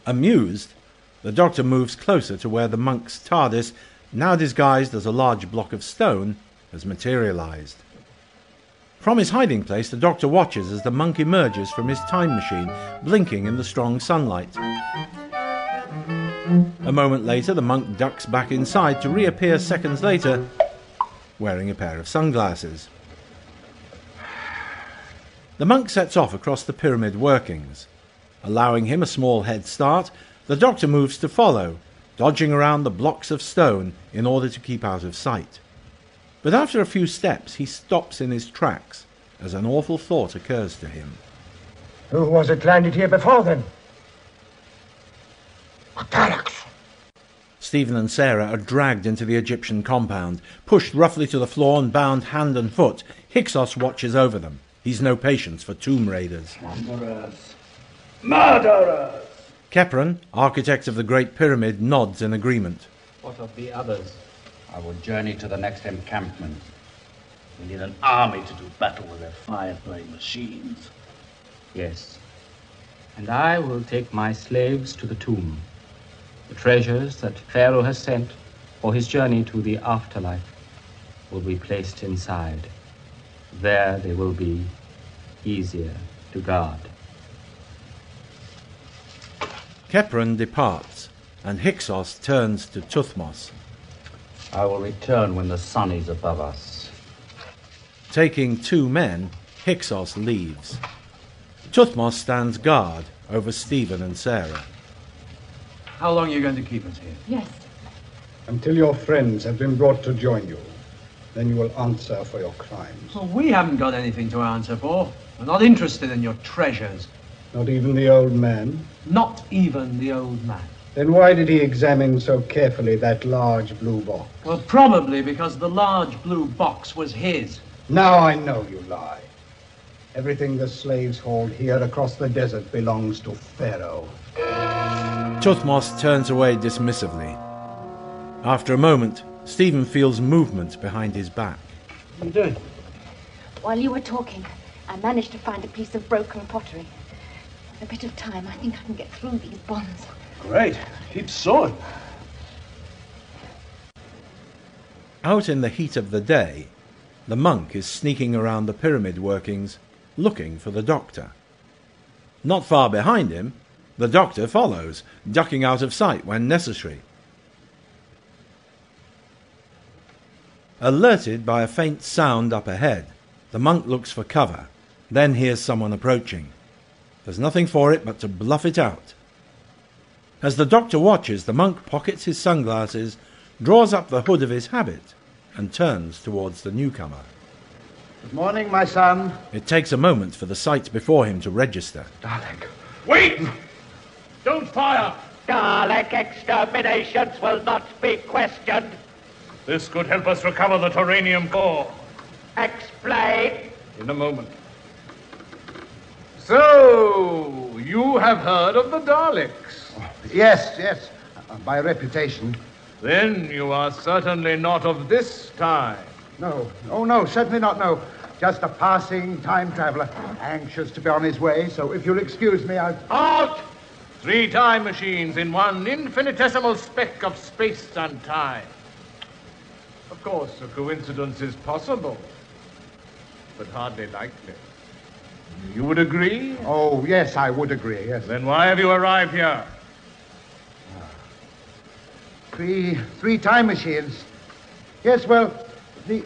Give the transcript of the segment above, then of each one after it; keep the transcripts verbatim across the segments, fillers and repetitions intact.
Amused, the Doctor moves closer to where the monk's TARDIS, now disguised as a large block of stone, has materialised. From his hiding place, the Doctor watches as the monk emerges from his time machine, blinking in the strong sunlight. A moment later, the monk ducks back inside to reappear seconds later, wearing a pair of sunglasses. The monk sets off across the pyramid workings. Allowing him a small head start, the Doctor moves to follow, dodging around the blocks of stone in order to keep out of sight. But after a few steps, he stops in his tracks as an awful thought occurs to him. Who was it landed here before then? A Daleks. Stephen and Sarah are dragged into the Egyptian compound, pushed roughly to the floor and bound hand and foot. Hyksos watches over them. He's no patience for tomb raiders. Murderers! Murderers! Khephren, architect of the Great Pyramid, nods in agreement. What of the others? I will journey to the next encampment. We need an army to do battle with their firefly machines. Yes. And I will take my slaves to the tomb. The treasures that Pharaoh has sent for his journey to the afterlife will be placed inside. There they will be easier to guard. Khephren departs, and Hyksos turns to Tuthmos. I will return when the sun is above us. Taking two men, Hyksos leaves. Tuthmos stands guard over Stephen and Sarah. How long are you going to keep us here? Yes. Until your friends have been brought to join you. Then you will answer for your crimes. Well, we haven't got anything to answer for. We're not interested in your treasures. Not even the old man? Not even the old man. Then why did he examine so carefully that large blue box? Well, probably because the large blue box was his. Now I know you lie. Everything the slaves hold here across the desert belongs to Pharaoh. Tuthmos turns away dismissively. After a moment, Stephen feels movement behind his back. What are you doing? While you were talking, I managed to find a piece of broken pottery. With a bit of time, I think I can get through these bonds. Great. Keep sawing. Out in the heat of the day, the monk is sneaking around the pyramid workings, looking for the Doctor. Not far behind him, the Doctor follows, ducking out of sight when necessary. Alerted by a faint sound up ahead, the monk looks for cover, then hears someone approaching. There's nothing for it but to bluff it out. As the Doctor watches, the monk pockets his sunglasses, draws up the hood of his habit, and turns towards the newcomer. Good morning, my son. It takes a moment for the sight before him to register. Dalek. Wait! Don't fire! Dalek exterminations will not be questioned. This could help us recover the Tauranium core. Explain. In a moment. So, you have heard of the Daleks? Oh, yes, yes. Uh, by reputation. Then you are certainly not of this time. No. Oh, no, certainly not, no. Just a passing time traveler, anxious to be on his way, so if you'll excuse me, I'll... Out! Three time machines in one infinitesimal speck of space and time. Of course, a coincidence is possible, but hardly likely. You would agree? Oh, yes, I would agree, yes. Then why have you arrived here? Three, three time machines. Yes, well, the...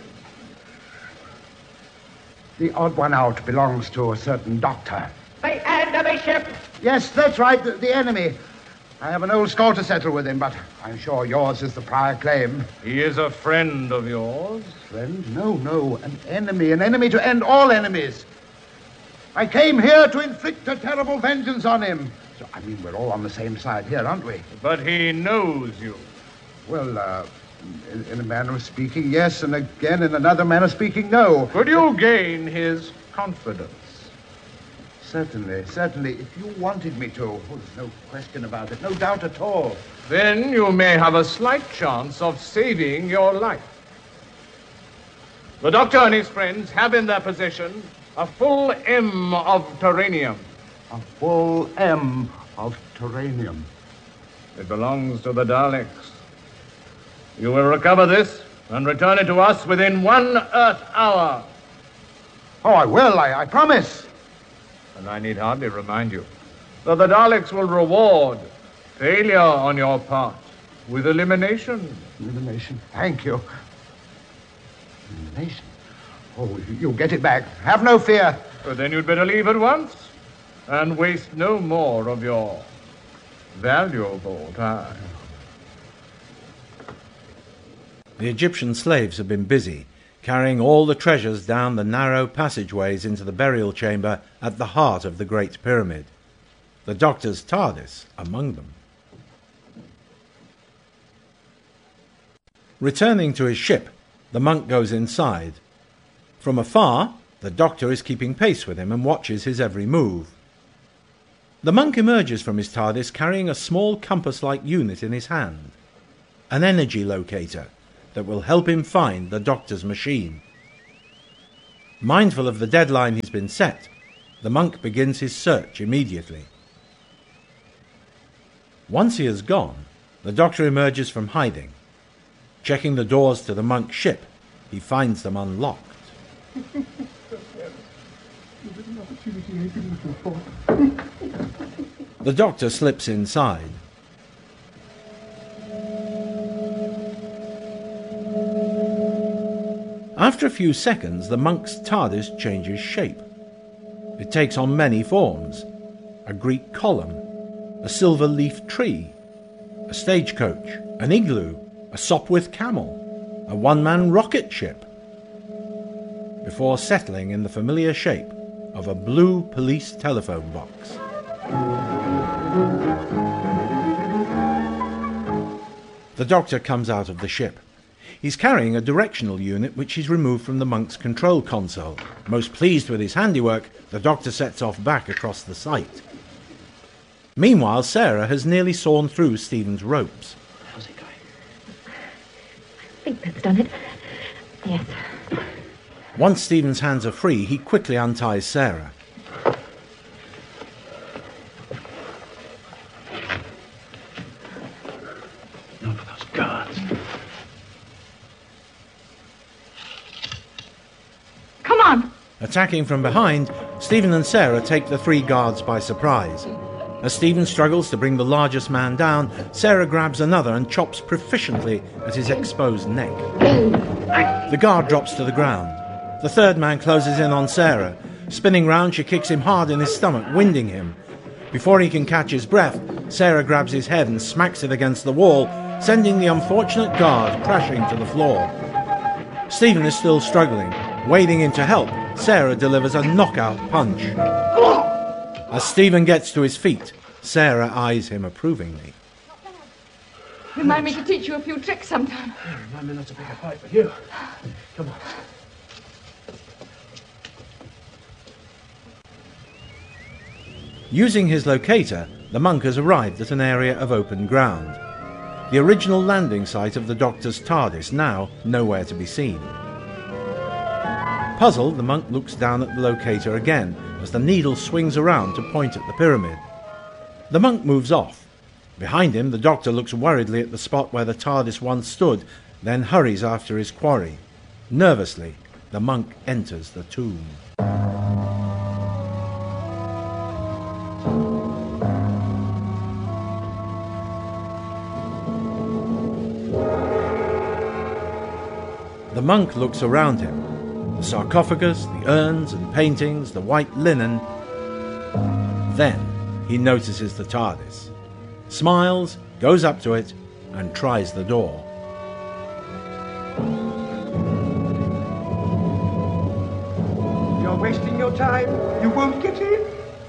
The odd one out belongs to a certain doctor. The enemy ship! Yes, that's right, the, the enemy. I have an old score to settle with him, but I'm sure yours is the prior claim. He is a friend of yours? Friend? No, no, an enemy, an enemy to end all enemies. I came here to inflict a terrible vengeance on him. So, I mean, we're all on the same side here, aren't we? But he knows you. Well, uh, in, in a manner of speaking, yes, and again, in another manner of speaking, no. Could you gain his confidence? Certainly, certainly, if you wanted me to. Oh, there's no question about it, no doubt at all. Then you may have a slight chance of saving your life. The Doctor and his friends have in their possession a full M of Tauranium. A full M Alteranium. It belongs to the Daleks. You will recover this and return it to us within one Earth hour. Oh, I will, I, I promise. And I need hardly remind you that the Daleks will reward failure on your part with elimination. Elimination. Thank you. Elimination. Oh, you'll get it back. Have no fear. But then you'd better leave at once and waste no more of your valuable time. The Egyptian slaves have been busy, carrying all the treasures down the narrow passageways into the burial chamber at the heart of the Great Pyramid. The Doctor's TARDIS among them. Returning to his ship, the monk goes inside. From afar, the Doctor is keeping pace with him and watches his every move. The monk emerges from his TARDIS carrying a small compass-like unit in his hand, an energy locator that will help him find the Doctor's machine. Mindful of the deadline he's been set, the monk begins his search immediately. Once he has gone, the Doctor emerges from hiding. Checking the doors to the monk's ship, he finds them unlocked. The Doctor slips inside. After a few seconds, the monk's TARDIS changes shape. It takes on many forms: a Greek column, a silver-leaf tree, a stagecoach, an igloo, a Sopwith camel, a one-man rocket ship, before settling in the familiar shape of a blue police telephone box. The Doctor comes out of the ship. He's carrying a directional unit which he's removed from the monk's control console. Most pleased with his handiwork, the Doctor sets off back across the site. Meanwhile, Sarah has nearly sawn through Stephen's ropes. How's it going? I think that's done it. Yes. Once Stephen's hands are free, he quickly unties Sarah. Not for those guards. Come on! Attacking from behind, Stephen and Sarah take the three guards by surprise. As Stephen struggles to bring the largest man down, Sarah grabs another and chops proficiently at his exposed neck. The guard drops to the ground. The third man closes in on Sarah. Spinning round, she kicks him hard in his stomach, winding him. Before he can catch his breath, Sarah grabs his head and smacks it against the wall, sending the unfortunate guard crashing to the floor. Stephen is still struggling. Wading in to help, Sarah delivers a knockout punch. As Stephen gets to his feet, Sarah eyes him approvingly. Remind me to teach you a few tricks sometime. Remind me not to pick a fight with you. Come on. Using his locator, the monk has arrived at an area of open ground. The original landing site of the Doctor's TARDIS now nowhere to be seen. Puzzled, the monk looks down at the locator again as the needle swings around to point at the pyramid. The monk moves off. Behind him, the Doctor looks worriedly at the spot where the TARDIS once stood, then hurries after his quarry. Nervously, the monk enters the tomb. The monk looks around him. The sarcophagus, the urns and paintings, the white linen. Then he notices the TARDIS, smiles, goes up to it, and tries the door. You're wasting your time. You won't get in.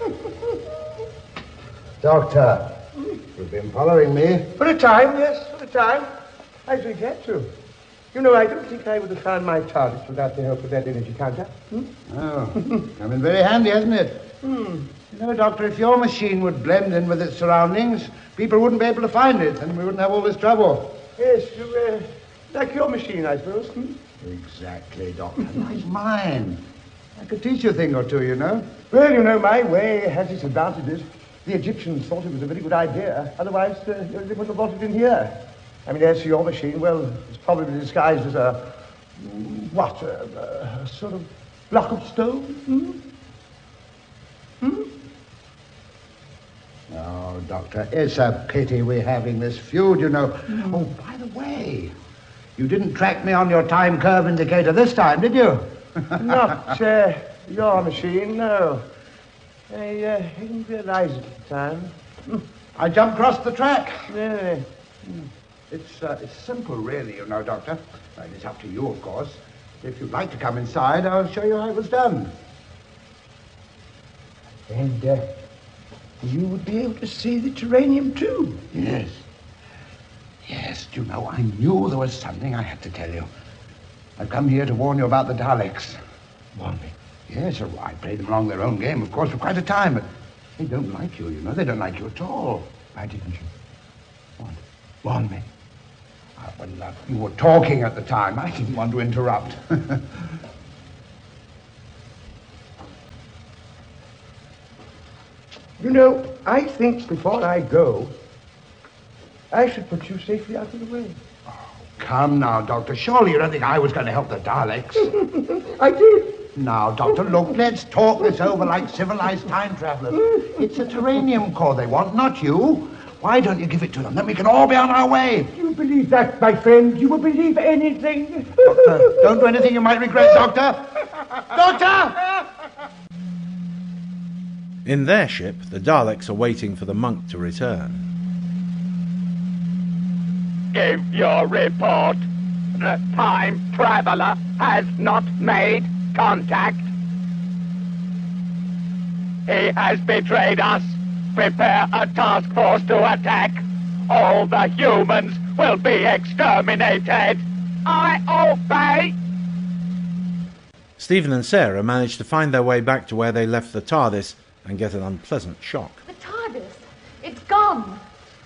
Doctor, you've been following me. For a time, yes, for a time. I should get to. You know, I don't think I would have found my TARDIS without the help of that energy counter. Hmm? Oh, come in very handy, hasn't it? Hmm. You know, Doctor, if your machine would blend in with its surroundings, people wouldn't be able to find it, and we wouldn't have all this trouble. Yes, you, uh, like your machine, I suppose. Hmm? Exactly, Doctor. Like mine. I could teach you a thing or two, you know. Well, you know, my way has its advantages. The Egyptians thought it was a very good idea. Otherwise, uh, they wouldn't have brought it in here. I mean, as for your machine, well, it's probably disguised as a, what, a, a sort of block of stone? Hmm? Hmm? Oh, Doctor, it's a pity we're having this feud, you know. Mm. Oh, by the way, you didn't track me on your time curve indicator this time, did you? Not uh, your machine, no. I uh, didn't realize it at the time. I jumped across the track. Yeah. It's, uh, it's simple, really, you know, Doctor. Well, it's up to you, of course. If you'd like to come inside, I'll show you how it was done. And uh, you would be able to see the terranium, too. Yes. Yes, do you know, I knew there was something I had to tell you. I've come here to warn you about the Daleks. Warn me? Yes, I played them along their own game, of course, for quite a time, but they don't like you, you know. They don't like you at all. Why didn't you? What? Warn me. Uh, well, uh, you were talking at the time. I didn't want to interrupt. You know, I think before I go, I should put you safely out of the way. Oh, come now, Doctor. Surely you don't think I was going to help the Daleks? I did. Now, Doctor, look, let's talk this over like civilized time travelers. It's a terranium core they want, not you. Why don't you give it to them? Then we can all be on our way. You believe that, my friend? You will believe anything. Doctor, don't do anything you might regret, Doctor. Doctor! In their ship, the Daleks are waiting for the monk to return. Give your report. The time traveler has not made contact. He has betrayed us. Prepare a task force to attack. All the humans will be exterminated. I obey. Stephen and Sarah manage to find their way back to where they left the TARDIS and get an unpleasant shock. The TARDIS. It's gone.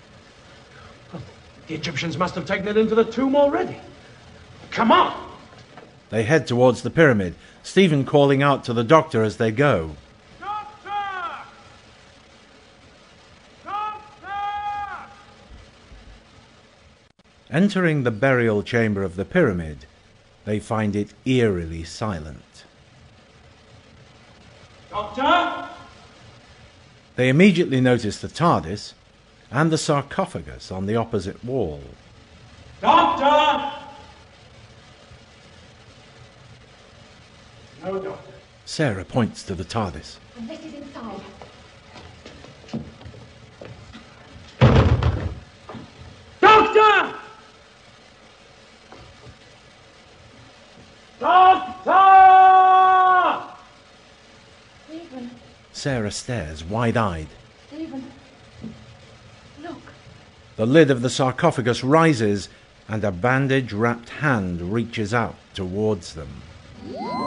The Egyptians must have taken it into the tomb already. Come on! They head towards the pyramid, Stephen calling out to the Doctor as they go. Doctor! Doctor! Entering the burial chamber of the pyramid, they find it eerily silent. Doctor? They immediately notice the TARDIS and the sarcophagus on the opposite wall. Doctor! No, Doctor. Sarah points to the TARDIS. And this is inside. Doctor! Doctor! Stephen. Sarah stares, wide-eyed. Stephen. Look. The lid of the sarcophagus rises and a bandage-wrapped hand reaches out towards them.